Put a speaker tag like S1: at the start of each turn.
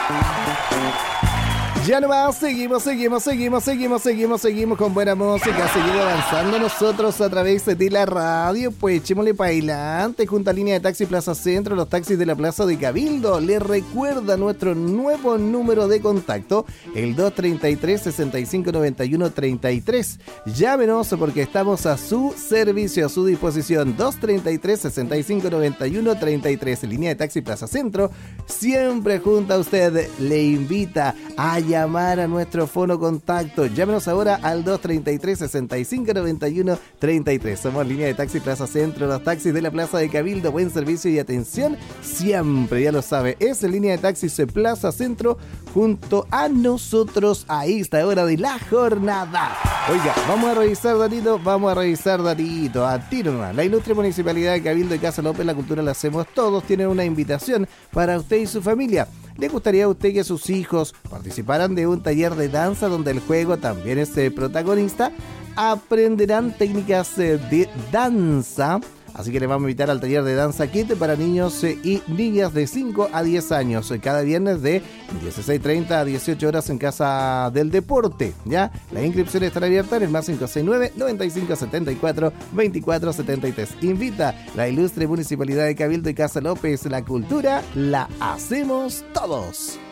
S1: Ya nomás, seguimos con buena música, seguimos avanzando nosotros a través de la radio, pues echémosle para adelante junto a línea de taxi Plaza Centro, los taxis de la Plaza de Cabildo. Les recuerda nuestro nuevo número de contacto, el 233-6591-33. Llámenos porque estamos a su servicio, a su disposición, 233-6591-33, línea de taxi Plaza Centro, siempre junto a usted, le invita a llamar a nuestro fono contacto. Llámenos ahora al 233-6591-33. Somos línea de taxi Plaza Centro, los taxis de la Plaza de Cabildo. Buen servicio y atención siempre, ya lo sabe. Es en línea de taxis Plaza Centro junto a nosotros a esta hora de la jornada. Oiga, vamos a revisar, Datito, a tiro nomás. La ilustre Municipalidad de Cabildo y Casa López, la cultura la hacemos todos, tienen una invitación para usted y su familia. ¿Le gustaría a usted que sus hijos participaran de un taller de danza donde el juego también es protagonista? Aprenderán técnicas de danza. Así que les vamos a invitar al taller de danza Kit para niños y niñas de 5 a 10 años, cada viernes de 16:30 a 18 horas en Casa del Deporte, ¿ya? La inscripción estará abierta en el más 569-9574-2473. Invita la ilustre Municipalidad de Cabildo y Casa López. La cultura la hacemos todos.